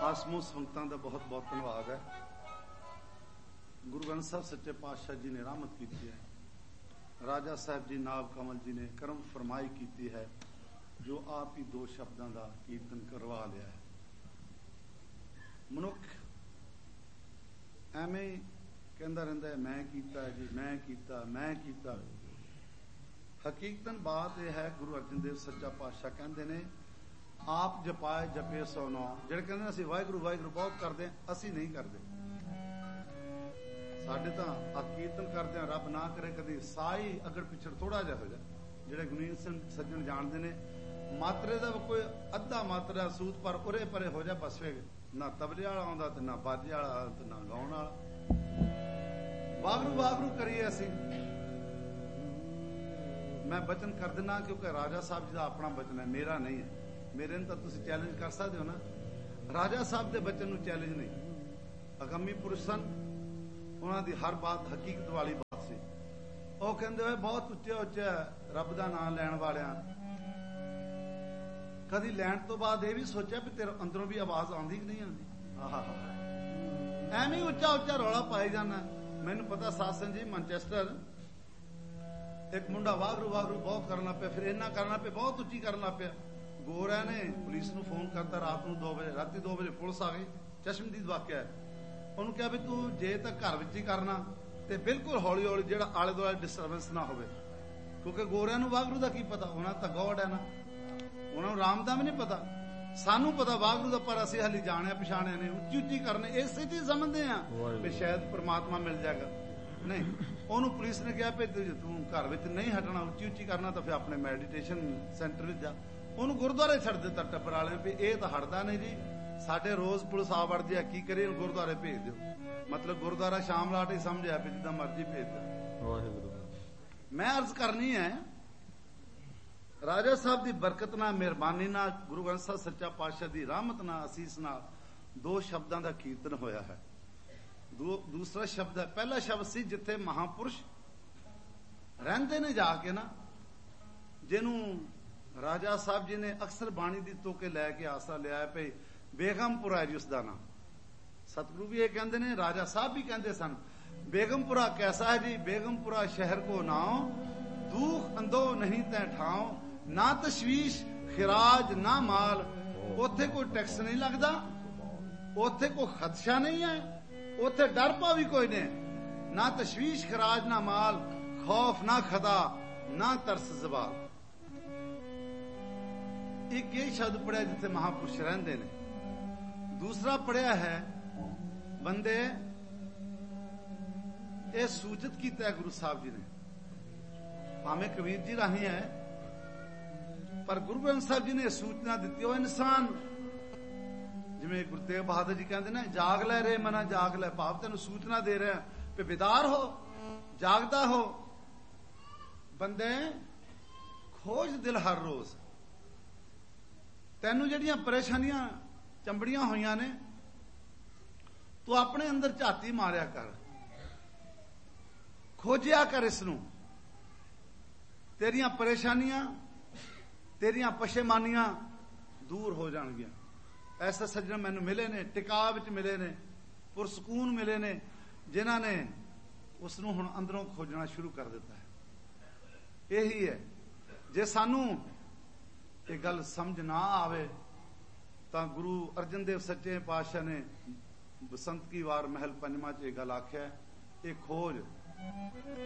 ਆਸਮੋ ਸੰਗਤਾਂ ਦਾ ਬਹੁਤ ਬਹੁਤ ਧੰਨਵਾਦ ਹੈ। ਗੁਰੂ ਗ੍ਰੰਥ ਸਾਹਿਬ ਸੱਚੇ ਪਾਤਸ਼ਾਹ ਜੀ ਨੇ ਰਹਿਮਤ ਕੀਤੀ ਹੈ। ਰਾਜਾ ਸਾਹਿਬ ਜੀ ਨਾਭ ਕਮਲ ਜੀ ਨੇ ਕਰਮ ਫਰਮਾਈ ਕੀਤੀ ਹੈ, ਜੋ ਆਪ ਹੀ ਦੋ ਸ਼ਬਦਾਂ ਦਾ ਕੀਰਤਨ ਕਰਵਾ ਲਿਆ ਹੈ। ਮਨੁੱਖ ਐਵੇਂ ਕਹਿੰਦਾ ਰਹਿੰਦਾ ਹੈ, ਮੈਂ ਕੀਤਾ ਜੀ, ਮੈਂ ਕੀਤਾ, ਮੈਂ ਕੀਤਾ। ਹਕੀਕਤਨ ਬਾਤ ਇਹ ਹੈ, ਗੁਰੂ ਅਰਜਨ ਦੇਵ ਸੱਚਾ ਪਾਤਸ਼ਾਹ ਕਹਿੰਦੇ ਨੇ, ਆਪ ਜਪਾਏ ਜਪੇ ਸੋ ਨੋ। ਜਿਹੜੇ ਕਹਿੰਦੇ ਅਸੀਂ ਵਾਹਿਗੁਰੂ ਵਾਹਿਗੁਰੂ ਬਹੁਤ ਕਰਦੇ ਹਾਂ, ਅਸੀਂ ਨਹੀਂ ਕਰਦੇ। ਸਾਡੇ ਤਾਂ ਕੀਰਤਨ ਕਰਦੇ ਆ, ਰੱਬ ਨਾ ਕਰੇ ਕਦੀ ਸਾਈ ਅਗਰ ਪਿਛੜ ਥੋੜਾ ਜਿਹਾ ਹੋ ਜਾ। ਜਿਹੜੇ ਗੁਨੀਨ ਸਿੰਘ ਸੱਜਣ ਜਾਣਦੇ ਨੇ, ਮਾਤਰੇ ਦਾ ਕੋਈ ਅੱਧਾ ਮਾਤਰਾ ਸੂਤ ਪਰ ਉਰੇ ਪਰੇ ਹੋ ਜਾ, ਬਸ ਵੇ ਨਾ ਤਬਲੇ ਵਾਲਾ ਆਉਂਦਾ ਤੇ ਨਾ ਬਾਜੇ ਵਾਲਾ ਤੇ ਨਾ ਗਾਉਣ ਵਾਲਾ। ਵਾਹਿਗੁਰੂ ਵਾਹਿਗੁਰੂ ਕਰੀਏ ਅਸੀਂ। ਮੈਂ ਬਚਨ ਕਰ ਦਿੰਦਾ, ਕਿਉਂਕਿ ਰਾਜਾ ਸਾਹਿਬ ਜੀ ਦਾ ਆਪਣਾ ਬਚਨ ਹੈ, ਮੇਰਾ ਨਹੀਂ ਹੈ। ਮੇਰੇ ਨੂੰ ਤਾਂ ਤੁਸੀਂ ਚੈਲੰਜ ਕਰ ਸਕਦੇ ਹੋ ਨਾ, ਰਾਜਾ ਸਾਹਿਬ ਦੇ ਬਚਨ ਨੂੰ ਚੈਲੰਜ ਨਹੀਂ। ਅਗੰਮੀ ਪੁਰਸ਼ ਸਨ, ਉਹਨਾਂ ਦੀ ਹਰ ਬਾਤ ਹਕੀਕਤ ਵਾਲੀ ਬਾਤ ਸੀ। ਉਹ ਕਹਿੰਦੇ ਹੋਏ ਬਹੁਤ ਉੱਚਾ ਉੱਚਾ ਰੱਬ ਦਾ ਨਾਮ ਲੈਣ ਵਾਲਿਆਂ, ਕਦੀ ਲੈਣ ਤੋਂ ਬਾਅਦ ਇਹ ਵੀ ਸੋਚਿਆ ਵੀ ਤੇਰੇ ਅੰਦਰੋਂ ਵੀ ਆਵਾਜ਼ ਆਉਂਦੀ ਕਿ ਨਹੀਂ ਆਉਂਦੀ? ਆਹਾ, ਐਵੇਂ ਉੱਚਾ ਉੱਚਾ ਰੌਲਾ ਪਾਈ ਜਾਣਾ। ਮੈਨੂੰ ਪਤਾ ਸਾਸਨ ਜੀ ਮੈਨਚੈਸਟਰ ਇੱਕ ਮੁੰਡਾ ਵਾਹਿਗੁਰੂ ਵਾਹਿਗੁਰੂ ਬਹੁਤ ਕਰਨ ਲੱਗ ਪਿਆ, ਫਿਰ ਇੰਨਾ ਕਰਨ ਲੱਗ ਪਿਆ, ਬਹੁਤ ਉੱਚੀ ਕਰਨ ਲੱਗ ਪਿਆ। ਗੋਰਿਆਂ ਨੇ ਪੁਲਿਸ ਨੂੰ ਫੋਨ ਕਰਤਾ ਰਾਤ ਨੂੰ 2 ਵਜੇ, ਰਾਤੀ 2 ਵਜੇ ਪੁਲਿਸ ਆ ਗਈ। ਚਸ਼ਮਦੀਦ ਵਾਕਿਆ ਹੈ। ਉਹਨੂੰ ਕਿਹਾ ਵੀ ਤੂੰ ਜੇ ਤਾਂ ਘਰ ਵਿੱਚ ਹੀ ਕਰਨਾ ਤੇ ਬਿਲਕੁਲ ਹੌਲੀ ਹੌਲੀ, ਜਿਹੜਾ ਆਲੇ ਦੁਆਲੇ ਡਿਸਟਰਬੈਂਸ ਨਾ ਹੋਵੇ, ਕਿਉਂਕਿ ਗੋਰਿਆਂ ਨੂੰ ਵਾਹਿਗੁਰੂ ਦਾ ਕੀ ਪਤਾ, ਉਹਨਾਂ ਤਾਂ ਗੋਡ ਹੈ ਨਾ, ਉਹਨਾਂ ਨੂੰ ਰਾਮ ਦਾ ਵੀ ਨਹੀਂ ਪਤਾ। ਸਾਨੂੰ ਪਤਾ ਵਾਹਿਗੁਰੂ ਦਾ, ਪਰ ਅਸੀਂ ਹਾਲੀ ਜਾਣਿਆ ਪਛਾਣਿਆ ਨੇ, ਉੱਚੀ ਉੱਚੀ ਕਰਨੇ ਇਸੇ ਚੀਜ਼ ਸਮਝਦੇ ਆ ਵੀ ਸ਼ਾਇਦ ਪ੍ਰਮਾਤਮਾ ਮਿਲ ਜਾਏਗਾ। ਨਹੀਂ, ਉਹਨੂੰ ਪੁਲਿਸ ਨੇ ਕਿਹਾ ਵੀ ਤੂੰ ਘਰ ਵਿੱਚ ਨਹੀਂ ਹਟਣਾ, ਉੱਚੀ ਉੱਚੀ ਕਰਨਾ ਤਾਂ ਫਿਰ ਆਪਣੇ ਮੈਡੀਟੇਸ਼ਨ ਸੈਂਟਰ ਵਿੱਚ ਜਾ। ਉਹਨੂੰ ਗੁਰਦੁਆਰੇ ਛੱਡ ਦਿੱਤਾ ਟੱਬਰ ਵਾਲਿਆਂ ਵੀ ਇਹ ਤਾਂ ਹਟਦਾ ਨਹੀਂ ਜੀ, ਸਾਡੇ ਰੋਜ਼ ਪੁਲਿਸ ਆ ਵੜਦੀ ਆ, ਕੀ ਕਰੀਏ, ਗੁਰਦੁਆਰੇ ਭੇਜ ਦਿਓ। ਮਤਲਬ ਗੁਰਦੁਆਰਾ ਸ਼ਾਮ ਲਾਟ ਹੀ ਸਮਝਿਆ ਵੀ ਜਿੱਦਾਂ ਮਰਜ਼ੀ ਭੇਜ ਦਿਓ। ਮੈਂ ਅਰਜ਼ ਕਰਨੀ ਹੈ, ਰਾਜਾ ਸਾਹਿਬ ਦੀ ਬਰਕਤ ਨਾਲ, ਮਿਹਰਬਾਨੀ ਨਾਲ, ਗੁਰੂ ਗ੍ਰੰਥ ਸਾਹਿਬ ਸੱਚਾ ਪਾਤਸ਼ਾਹ ਦੀ ਰਹਿਮਤ ਨਾਲ, ਅਸੀਸ ਨਾਲ 2 ਸ਼ਬਦਾਂ ਦਾ ਕੀਰਤਨ ਹੋਇਆ ਹੈ। ਦੂਸਰਾ ਸ਼ਬਦ ਹੈ, ਪਹਿਲਾ ਸ਼ਬਦ ਸੀ ਜਿੱਥੇ ਮਹਾਪੁਰਸ਼ ਰਹਿੰਦੇ ਨੇ ਜਾ ਕੇ ਨਾ, ਜਿਹਨੂੰ ਰਾਜਾ ਸਾਹਿਬ ਜੀ ਨੇ ਅਕਸਰ ਬਾਣੀ ਦੀ ਤੋਕੇ ਲੈ ਕੇ ਆਸਰਾ ਲਿਆ ਪਈ, ਬੇਗਮਪੁਰਾ ਜੀ ਉਸਦਾ ਨਾਮ। ਸਤਿਗੁਰੂ ਵੀ ਇਹ ਕਹਿੰਦੇ ਨੇ, ਰਾਜਾ ਸਾਹਿਬ ਵੀ ਕਹਿੰਦੇ ਸਨ, ਬੇਗਮਪੁਰਾ ਕੈਸਾ ਹੈ ਜੀ, ਬੇਗਮਪੁਰਾ ਸ਼ਹਿਰ ਕੋ ਨਾਉ, ਦੁਖ ਅੰਦੋ ਨਹੀਂ ਤੈ ਠਾਉ, ਨਾ ਤਸ਼ਵੀਸ਼ ਖਿਰਾਜ ਨਾ ਮਾਲ। ਉੱਥੇ ਕੋਈ ਟੈਕਸ ਨਹੀਂ ਲੱਗਦਾ, ਉੱਥੇ ਕੋਈ ਖਦਸ਼ਾ ਨਹੀਂ ਹੈ, ਉੱਥੇ ਡਰ ਪਾ ਵੀ ਕੋਈ ਨਹੀਂ, ਨਾ ਤਸ਼ਵੀਸ਼ ਖਿਰਾਜ ਨਾ ਮਾਲ, ਖੌਫ ਨਾ ਖਦਾ ਨਾ ਤਰਸ ਜ਼ਵਾਲ। ਇੱਕ ਇਹ ਸ਼ਬਦ ਪੜਿਆ ਜਿੱਥੇ ਮਹਾਪੁਰਸ਼ ਰਹਿੰਦੇ ਨੇ। ਦੂਸਰਾ ਪੜਿਆ ਹੈ, ਬੰਦੇ ਇਹ ਸੂਚਿਤ ਕੀਤਾ ਹੈ ਗੁਰੂ ਸਾਹਿਬ ਜੀ ਨੇ, ਭਾਵੇਂ ਕਬੀਰ ਜੀ ਰਾਹੀਂ ਹੈ, ਪਰ ਗੁਰੂ ਗ੍ਰੰਥ ਸਾਹਿਬ ਜੀ ਨੇ ਸੂਚਨਾ ਦਿੱਤੀ। ਉਹ ਇਨਸਾਨ, ਜਿਵੇਂ ਗੁਰੂ ਤੇਗ ਬਹਾਦਰ ਜੀ ਕਹਿੰਦੇ ਨੇ, ਜਾਗ ਲੈ ਰੇ ਮਨਾ ਜਾਗ ਲੈ, ਭਾਵ ਤੈਨੂੰ ਸੂਚਨਾ ਦੇ ਰਿਹਾ ਕਿ ਬਿਦਾਰ ਹੋ, ਜਾਗਦਾ ਹੋ। ਬੰਦੇ ਖੋਜ ਦਿਲ ਹਰ ਰੋਜ਼, ਤੈਨੂੰ ਜਿਹੜੀਆਂ ਪਰੇਸ਼ਾਨੀਆਂ ਚੰਬੜੀਆਂ ਹੋਈਆਂ ਨੇ, ਤੂੰ ਆਪਣੇ ਅੰਦਰ ਝਾਤੀ ਮਾਰਿਆ ਕਰ, ਖੋਜਿਆ ਕਰ ਇਸ ਨੂੰ। ਤੇਰੀਆਂ ਪਰੇਸ਼ਾਨੀਆਂ, ਤੇਰੀਆਂ ਪਸ਼ੇਮਾਨੀਆਂ ਦੂਰ ਹੋ ਜਾਣਗੀਆਂ। ਐਸੇ ਸੱਜਣ ਮੈਨੂੰ ਮਿਲੇ ਨੇ, ਟਿਕਾ ਵਿੱਚ ਮਿਲੇ ਨੇ, ਪੁਰਸਕੂਨ ਮਿਲੇ ਨੇ, ਜਿਨ੍ਹਾਂ ਨੇ ਉਸ ਨੂੰ ਹੁਣ ਅੰਦਰੋਂ ਖੋਜਣਾ ਸ਼ੁਰੂ ਕਰ ਦਿੱਤਾ ਹੈ। ਇਹੀ ਹੈ, ਜੇ ਸਾਨੂੰ ਇਹ ਗੱਲ ਸਮਝ ਨਾ ਆਵੇ ਤਾਂ ਗੁਰੂ ਅਰਜਨ ਦੇਵ ਸੱਚੇ ਪਾਤਸ਼ਾਹ ਨੇ ਬਸੰਤ ਕੀ ਵਾਰ ਮਹਿਲ ਪੰਜਵਾਂ 'ਚ ਇਹ ਗੱਲ ਆਖਿਆ, ਇਹ ਖੋਜ